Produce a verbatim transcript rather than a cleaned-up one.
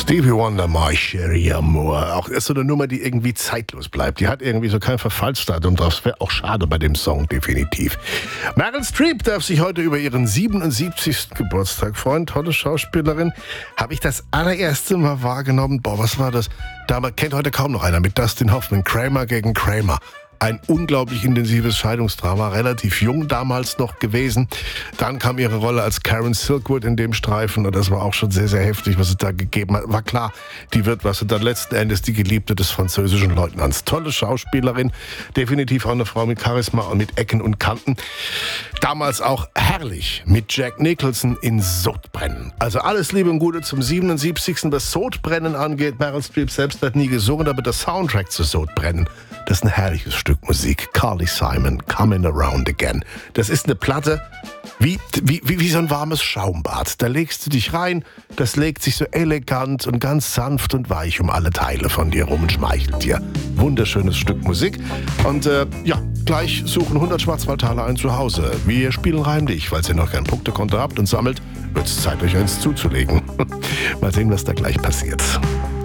Stevie Wonder, My Sherry Amour. Auch ist so eine Nummer, die irgendwie zeitlos bleibt. Die hat irgendwie so kein Verfallsdatum drauf. Das wäre auch schade bei dem Song, definitiv. Meryl Streep darf sich heute über ihren siebenundsiebzigsten Geburtstag freuen. Tolle Schauspielerin. Habe ich das allererste Mal wahrgenommen. Boah, was war das? Da kennt heute kaum noch einer mit Dustin Hoffman. Kramer gegen Kramer. Ein unglaublich intensives Scheidungsdrama, relativ jung damals noch gewesen. Dann kam ihre Rolle als Karen Silkwood in dem Streifen und das war auch schon sehr, sehr heftig, was es da gegeben hat. War klar, die wird was und dann letzten Endes die Geliebte des französischen Leutnants. Tolle Schauspielerin, definitiv auch eine Frau mit Charisma und mit Ecken und Kanten. Damals auch herrlich mit Jack Nicholson in Sodbrennen. Also alles Liebe und Gute zum siebenundsiebzigsten Was Sodbrennen angeht. Meryl Streep selbst hat nie gesungen, aber der Soundtrack zu Sodbrennen, das ist ein herrliches Stück Musik. Carly Simon, Coming Around Again. Das ist eine Platte wie, wie, wie, wie so ein warmes Schaumbad. Da legst du dich rein, das legt sich so elegant und ganz sanft und weich um alle Teile von dir rum und schmeichelt dir. Wunderschönes Stück Musik. Und äh, ja, gleich suchen hundert Schwarzwaldtaler ein Zuhause. Wir spielen Reimlich, falls ihr noch kein Punktekonto habt und sammelt, wird es Zeit, euch eins zuzulegen. Mal sehen, was da gleich passiert.